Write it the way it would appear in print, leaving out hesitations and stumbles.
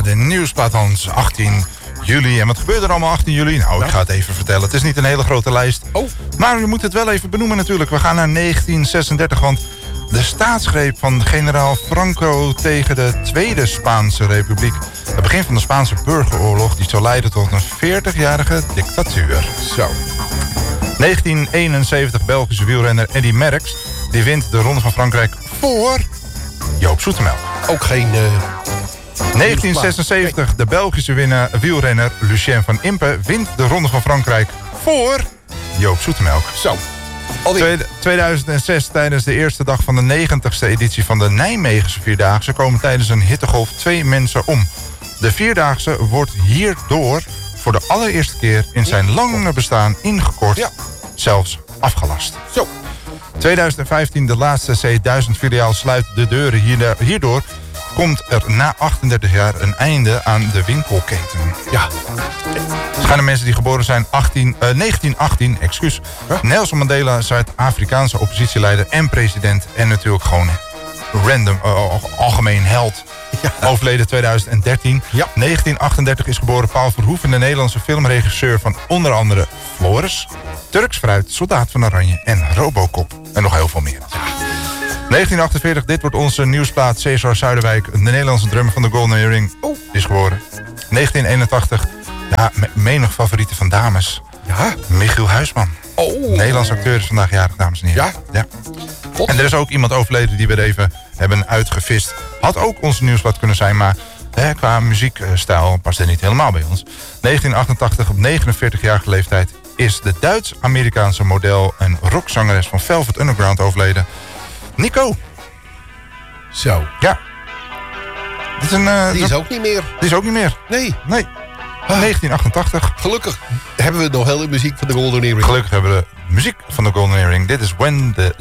Ja, de nieuwsplaat Hans, 18 juli. En wat gebeurde er allemaal 18 juli? Nou, ik ga het even vertellen. Het is niet een hele grote lijst. Maar je moet het wel even benoemen natuurlijk. We gaan naar 1936, want de staatsgreep van generaal Franco tegen de Tweede Spaanse Republiek. Het begin van de Spaanse burgeroorlog die zou leiden tot een 40-jarige dictatuur. Zo. 1971, Belgische wielrenner Eddy Merckx. Die wint de Ronde van Frankrijk voor Joop Zoetemelk. Ook geen... 1976, de Belgische wielrenner Lucien van Impe wint de Ronde van Frankrijk voor Joop Zoetemelk. Zo. 2006, tijdens de eerste dag van de 90ste editie van de Nijmegense Vierdaagse... komen tijdens een hittegolf 2 mensen om. De Vierdaagse wordt hierdoor voor de allereerste keer in zijn lange bestaan ingekort. Ja. Zelfs afgelast. Zo. 2015, de laatste C1000-filiaal sluit de deuren. Hierdoor komt er na 38 jaar een einde aan de winkelketen. Ja. Het gaan de mensen die geboren zijn 1918, Nelson Mandela, Zuid-Afrikaanse oppositieleider en president. En natuurlijk gewoon random, algemeen held. Ja. Overleden 2013. Ja. 1938 is geboren Paul Verhoeven, de Nederlandse filmregisseur van onder andere Floris, Turks Fruit, Soldaat van Oranje en Robocop. En nog heel veel meer. 1948, dit wordt onze nieuwsplaat. Cesar Zuiderwijk, de Nederlandse drummer van de Golden Earring, is geboren. 1981, ja, menig favoriete van dames. Ja? Michiel Huisman. Nederlandse acteur is vandaag jarig, dames en heren. Ja? Ja. En er is ook iemand overleden die we er even hebben uitgevist. Had ook onze nieuwsblad kunnen zijn, maar qua muziekstijl past het niet helemaal bij ons. 1988, op 49-jarige leeftijd, is de Duits-Amerikaanse model en rockzangeres van Velvet Underground overleden. Nico. Zo. Ja. Die is ook niet meer. Die is ook niet meer. Nee. 1988. Gelukkig hebben we nog heel de muziek van de Golden Earring. Gelukkig hebben we de muziek van de Golden Earring. Dit is When the